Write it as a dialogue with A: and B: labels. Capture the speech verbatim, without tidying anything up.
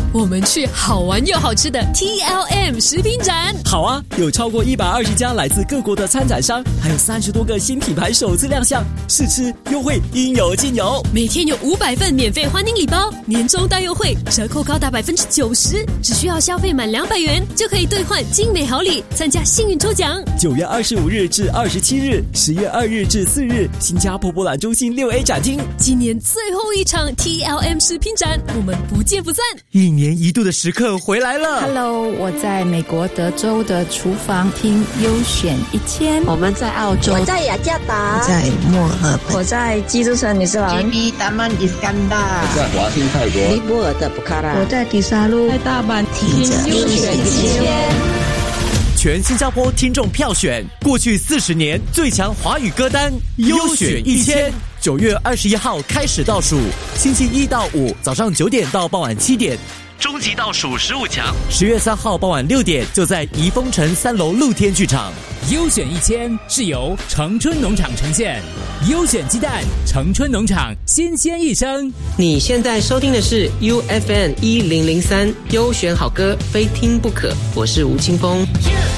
A: 我们去好玩又好吃的 T L M 食品展。
B: 好啊，有超过一百二十家来自各国的参展商，还有三十多个新品牌首次亮相，试吃优惠应有尽有。
A: 每天有五百份免费欢迎礼包，年终大优惠，折扣高达百分之九十，只需要消费满两百元就可以兑换精美好礼，参加幸运抽奖。
B: 九月二十五日至二十七日，十月二日至四日，新加坡博览中心六 A 展厅。
A: 今年最后一场 T L M 食品展，我们不见不散。
B: 一年一度的时刻回来了。
C: Hello， 我在美国德州的厨房听优选一千。
D: 我们在澳洲，
E: 我在雅加达，
F: 我在墨尔本，
G: 我在基督城女士兰，
H: J B 达曼伊斯干达，
I: 我在华欣泰国，
E: 尼泊尔的布卡拉，
G: 我在迪沙路，
F: 在大阪听优选一千。
B: 全新加坡听众票选过去四十年最强华语歌单优选一千，九月二十一号开始倒数，星期一到五早上九点到傍晚七点，终极倒数十五强，十月三号傍晚六点就在怡丰城三楼露天剧场。
J: 优选一千是由城春农场呈现，优选鸡蛋，城春农场新鲜一生。
K: 你现在收听的是 U F M 一零零三优选好歌，非听不可。我是吴青峰。